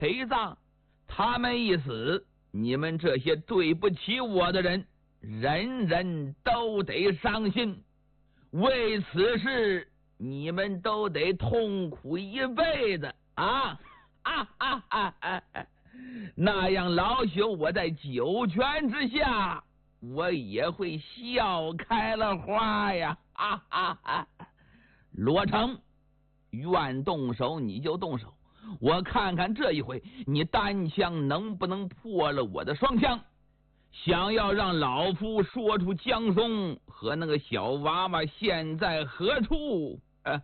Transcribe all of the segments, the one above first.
陪葬。他们一死，你们这些对不起我的人，人人都得伤心。为此事，你们都得痛苦一辈子啊！那样老朽我在九泉之下，我也会笑开了花呀！罗成，愿动手你就动手，我看看这一回你单枪能不能破了我的双枪。想要让老夫说出江松和那个小娃娃现在何处，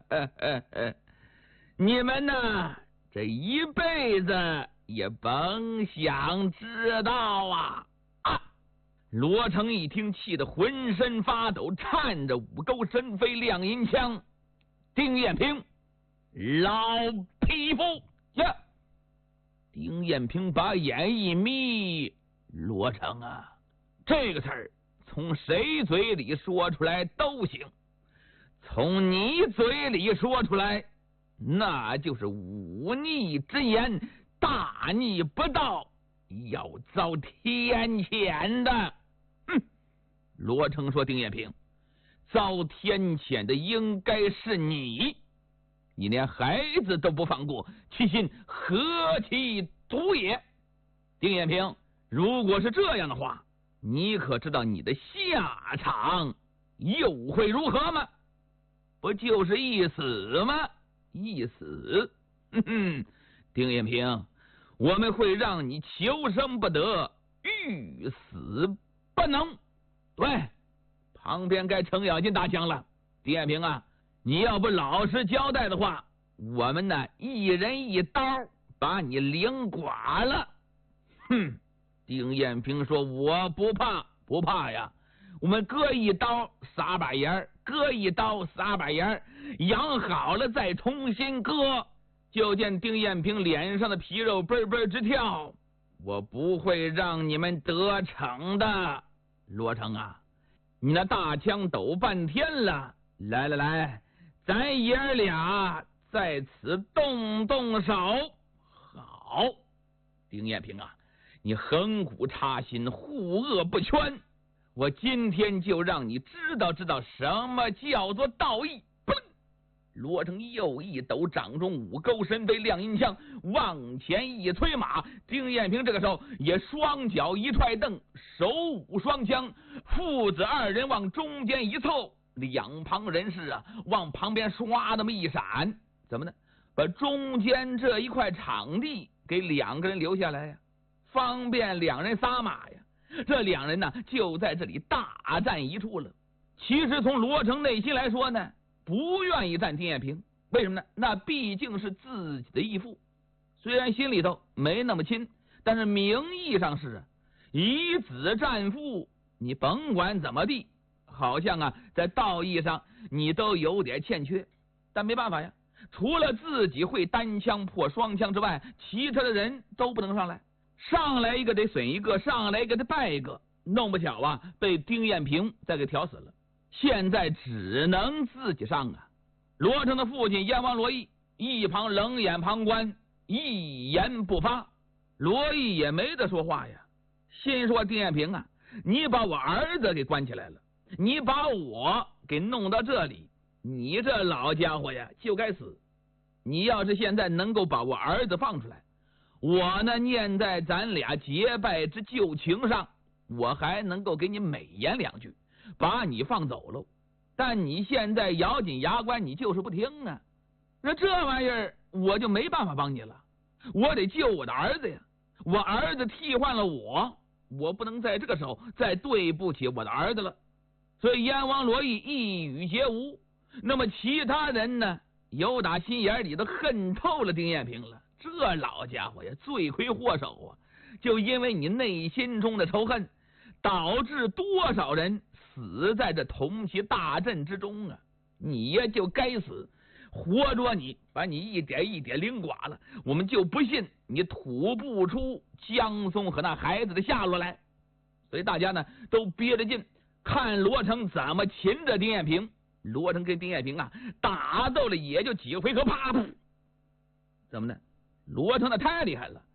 你们呢这一辈子也甭想知道啊！罗成一听，气得浑身发抖，颤着五钩神飞亮银枪。丁彦平，老匹夫呀！丁彦平把眼一眯，罗成啊，这个词儿从谁嘴里说出来都行，从你嘴里说出来，那就是忤逆之言，大逆不道，要遭天谴的。罗成说：“丁彦平，遭天谴的应该是你，你连孩子都不放过，其心何其毒也！丁彦平，如果是这样的话，你可知道你的下场又会如何吗？不就是一死吗？一死，丁彦平，我们会让你求生不得，欲死不能。对，旁边该程咬金打枪了。丁彦平啊，你要不老实交代的话，我们呢一人一刀把你领剐了。丁彦平说：“我不怕，不怕呀，我们割一刀撒把盐，割一刀撒把盐，养好了再重新割。”就见丁彦平脸上的皮肉嘣嘣直跳。我不会让你们得逞的。罗成啊，你那大枪抖半天了，来，咱爷俩在此动动手。好，丁彦平啊，你横骨插心，护恶不全，我今天就让你知道什么叫做道义。罗成又一抖掌中五钩神飞亮银枪，往前一催马。丁彦平这个时候也双脚一踹蹬，手舞双枪，父子二人往中间一凑，两旁人士啊往旁边唰那么一闪，怎么呢？把中间这一块场地给两个人留下来呀，方便两人撒马呀。这两人呢就在这里大战一处了。其实从罗成内心来说呢，不愿意战丁彦平，为什么呢？那毕竟是自己的义父，虽然心里头没那么亲，但是名义上是以子战父，你甭管怎么地，好像啊在道义上你都有点欠缺。但没办法呀，除了自己会单枪破双枪之外，其他的人都不能上来，上来一个得损一个，上来一个得败一个，弄不巧啊被丁彦平再给挑死了。现在只能自己上啊！罗成的父亲燕王罗毅一旁冷眼旁观，一言不发。罗毅也没得说话呀，心说丁彦平啊，你把我儿子给关起来了，你把我给弄到这里，你这老家伙呀就该死。你要是现在能够把我儿子放出来，我呢念在咱俩结拜之旧情上，我还能够给你美言两句，把你放走喽。但你现在咬紧牙关，你就是不听啊，那这玩意儿我就没办法帮你了，我得救我的儿子呀，我儿子替换了我不能在这个时候再对不起我的儿子了。所以燕王罗毅一语皆无。那么其他人呢，有打心眼里都恨透了丁彦平了，这老家伙呀罪魁祸首啊，就因为你内心中的仇恨，导致多少人死在这铜旗大阵之中啊！你呀就该死，活捉你，把你一点一点领剐了，我们就不信你吐不出江松和那孩子的下落来。所以大家呢都憋着劲看罗成怎么擒着丁彦平。罗成跟丁彦平啊打斗了也就几个回合，啪，怎么呢？罗成的太厉害了，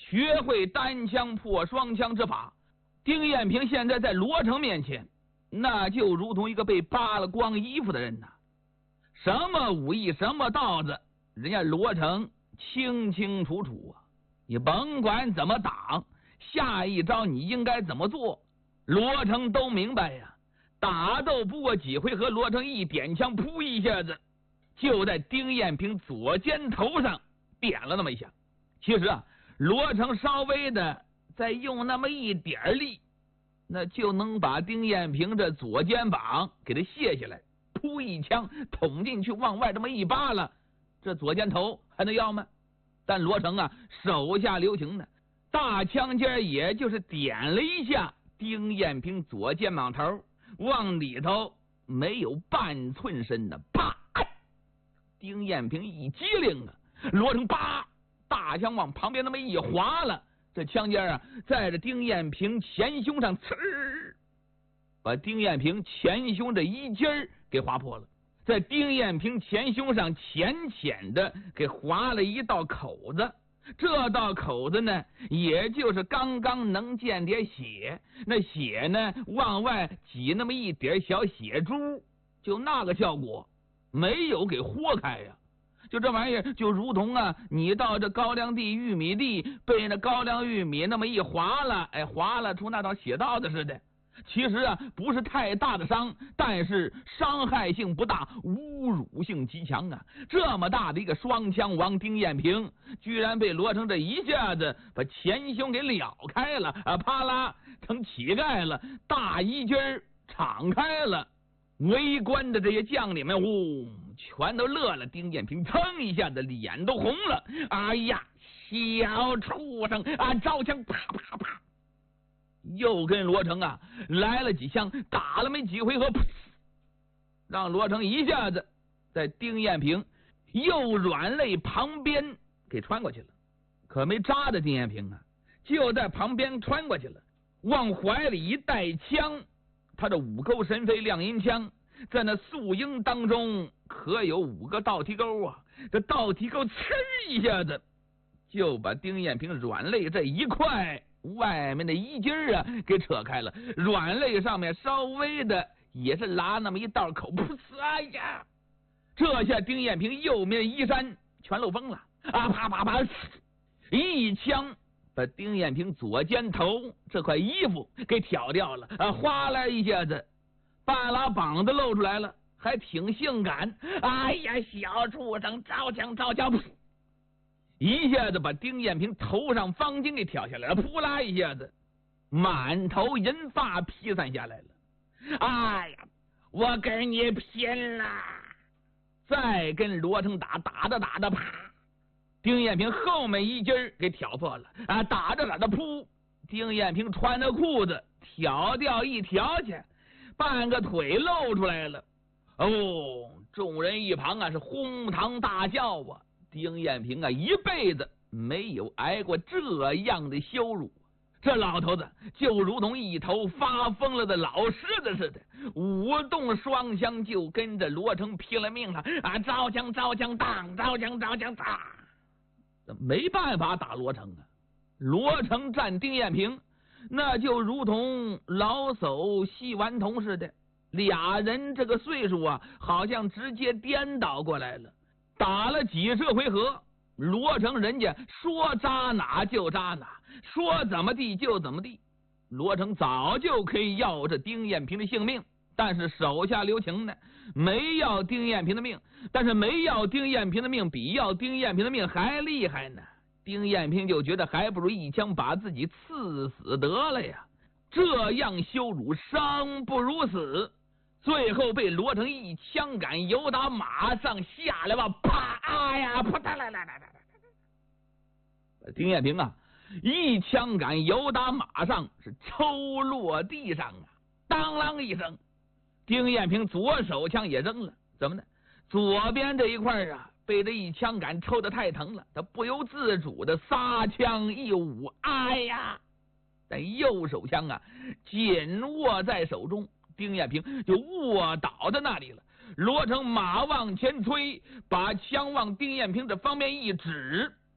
学会单枪破双枪之法。丁彦平现在在罗成面前，那就如同一个被扒了光衣服的人呐。什么武艺，什么道子，人家罗成清清楚楚啊！你甭管怎么挡，下一招你应该怎么做，罗成都明白呀。打斗不过几回合，罗成一点枪，噗一下子就在丁彦平左肩头上点了那么一下。其实啊，罗成稍微的再用那么一点力，那就能把丁彦平这左肩膀给他卸下来，噗一枪捅进去，往外这么一扒拉，这左肩头还能要吗？但罗成啊，手下留情呢，大枪尖也就是点了一下丁彦平左肩膀头，往里头没有半寸深的，啪！丁彦平一激灵啊，罗成叭，大枪往旁边那么一划了，这枪尖啊，在这丁彦平前胸上，呲儿，把丁彦平前胸这衣襟给划破了，在丁彦平前胸上浅浅的给划了一道口子。这道口子呢，也就是刚刚能见点血，那血呢往外挤那么一点小血珠，就那个效果，没有给豁开呀。就这玩意儿，就如同啊，你到这高粱地、玉米地，被那高粱玉米那么一划了，划了出那道血道子似的。其实啊，不是太大的伤，但是伤害性不大，侮辱性极强啊！这么大的一个双枪王丁彦平，居然被罗成这一下子把前胸给了开了啊！啪啦，成乞丐了，大衣襟敞开了。围观的这些将领们，全都乐了。丁彦平噌一下子脸都红了。哎呀，小畜生啊！招枪，啪啪啪。又跟罗成啊来了几枪，打了没几回合，让罗成一下子在丁彦平右软肋旁边给穿过去了。可没扎的丁彦平啊，就在旁边穿过去了，往怀里一带枪，他的五钩神飞亮银枪在那素缨当中可有5个倒提钩啊，这倒提钩呲一下子就把丁彦平软肋这一块外面的衣襟啊给扯开了，软肋上面稍微的也是拉那么一道口，噗呲！哎呀，这下丁彦平右面衣衫全漏风了啊！啪啪啪，一枪把丁彦平左肩头这块衣服给挑掉了啊！哗啦一下子，半拉膀子露出来了，还挺性感。哎呀，小畜生，招枪招枪！一下子把丁彦平头上方巾给挑下来了，扑啦一下子，满头银发披散下来了。哎呀，我跟你拼了！再跟罗成打，打着打着，啪！丁彦平后面衣襟给挑破了啊！打着打着，噗！丁彦平穿的裤子挑掉一条去，半个腿露出来了。哦，众人一旁啊是哄堂大笑啊！丁彦平啊，一辈子没有挨过这样的羞辱，这老头子就如同一头发疯了的老狮子似的，舞动双枪就跟着罗成拼了命了啊！招枪招枪当，招枪招枪当，没办法打罗成啊！罗成战丁彦平，那就如同老叟戏顽童似的，俩人这个岁数啊，好像直接颠倒过来了。打了几十回合，罗成人家说扎哪就扎哪，说怎么地就怎么地。罗成早就可以要这丁彦平的性命，但是手下留情呢，没要丁彦平的命。但是没要丁彦平的命，比要丁彦平的命还厉害呢。丁彦平就觉得还不如一枪把自己刺死得了呀，这样羞辱生不如死。最后被罗成一枪杆由打马上下来吧，啪！哎呀，扑嗒啦啦啦啦！丁彦平啊，一枪杆由打马上是抽落地上啊，当啷一声，丁彦平左手枪也扔了。怎么呢？左边这一块啊，被这一枪杆抽得太疼了，他不由自主的撒枪一舞，哎呀！但右手枪啊，紧握在手中。丁彦平就卧倒在那里了。罗成马往前推，把枪往丁彦平这方面一指，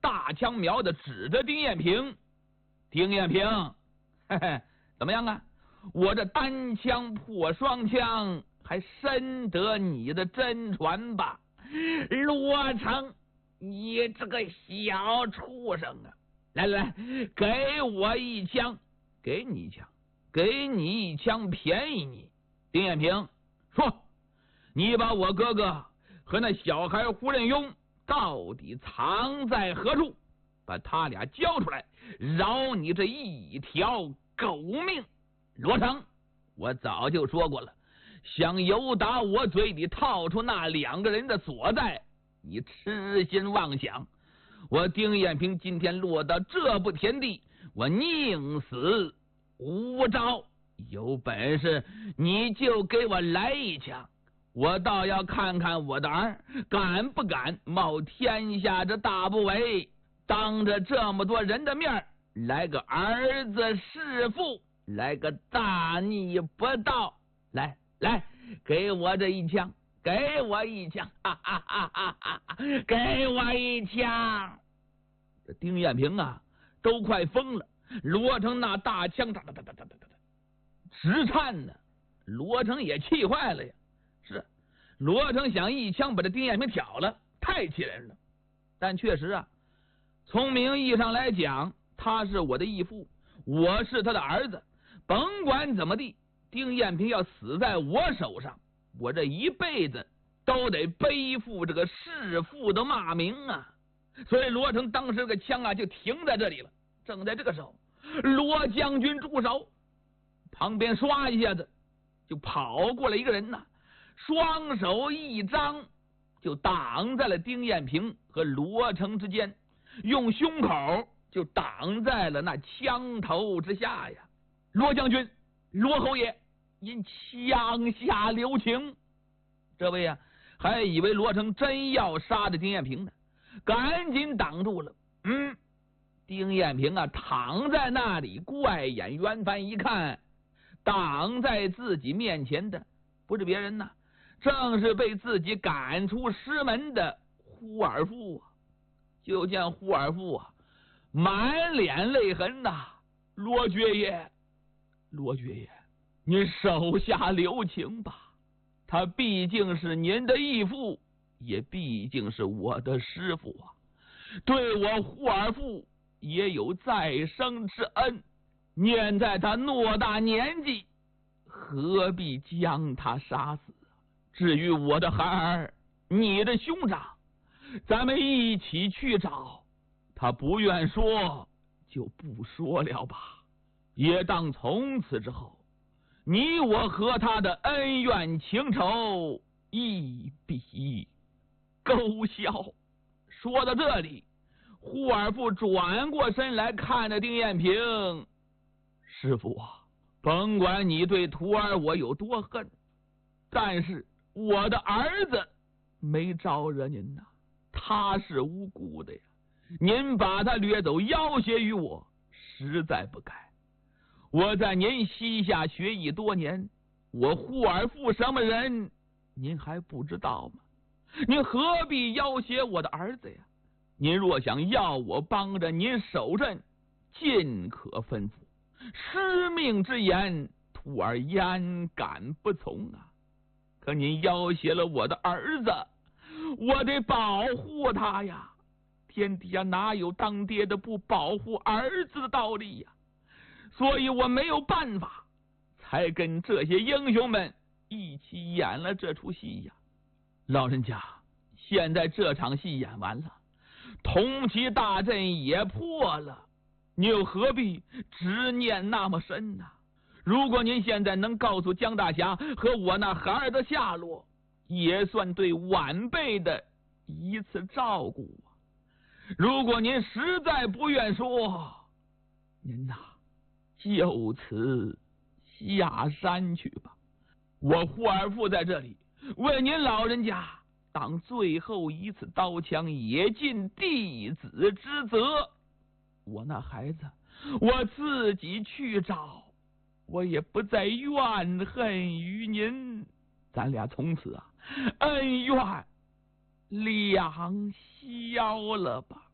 大枪瞄的指着丁彦平。丁彦平，嘿嘿，怎么样啊？我这单枪破双枪，还深得你的真传吧？罗成，你这个小畜生啊！来来来，给我一枪，给你一枪，给你一枪，便宜你。丁彦平说：“你把我哥哥和那小孩胡任庸到底藏在何处？把他俩交出来，饶你这一条狗命。”罗成，我早就说过了，想由打我嘴里套出那2个人的所在，你痴心妄想。我丁彦平今天落到这步田地，我宁死无招。有本事你就给我来一枪，我倒要看看我的儿敢不敢冒天下之大不韪，当着这么多人的面来个儿子弑父，来个大逆不道。来来，给我这一枪，给我一枪，哈哈哈哈哈哈，给我一枪。这丁彦平啊都快疯了，罗成那大枪哒哒哒哒哒哒哒直颤呢。罗成也气坏了呀，是罗成想一枪把这丁彦平挑了，太气人了。但确实啊，从名义上来讲，他是我的义父，我是他的儿子，甭管怎么地，丁彦平要死在我手上，我这一辈子都得背负这个弑父的骂名啊。所以罗成当时这个枪啊就停在这里了。正在这个时候，罗将军住手！旁边唰一下子就跑过来一个人呐，双手一张就挡在了丁彦平和罗成之间，用胸口就挡在了那枪头之下呀。罗将军，罗侯爷，因枪下留情。这位啊还以为罗成真要杀的丁彦平呢，赶紧挡住了。丁彦平啊躺在那里，怪眼圆翻一看，挡在自己面前的不是别人呐，正是被自己赶出师门的呼尔父啊。就见呼尔父啊满脸泪痕呐，罗爵爷，罗爵爷，您手下留情吧，他毕竟是您的义父，也毕竟是我的师父啊，对我呼尔父也有再生之恩，念在他偌大年纪，何必将他杀死？至于我的孩儿，你的兄长，咱们一起去找他，不愿说就不说了吧，也当从此之后，你我和他的恩怨情仇一笔勾销。说到这里，呼尔父转过身来看着丁彦平，师父啊，甭管你对徒儿我有多恨，但是我的儿子没招惹您呐，他是无辜的呀，您把他掠走要挟于我，实在不该。我在您膝下学艺多年，我呼尔父什么人您还不知道吗？您何必要挟我的儿子呀？您若想要我帮着您守阵，尽可吩咐，师命之言，徒儿焉敢不从啊？可您要挟了我的儿子，我得保护他呀，天底下哪有当爹的不保护儿子的道理呀？所以我没有办法，才跟这些英雄们一起演了这出戏呀。老人家，现在这场戏演完了，铜旗大阵也破了，你又何必执念那么深呢？如果您现在能告诉江大侠和我那孩儿的下落，也算对晚辈的一次照顾啊。如果您实在不愿说，您呐，就此下山去吧。我呼尔父在这里为您老人家当最后一次刀枪，也尽弟子之责。我那孩子我自己去找，我也不再怨恨于您，咱俩从此啊恩怨两消了吧。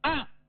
啊。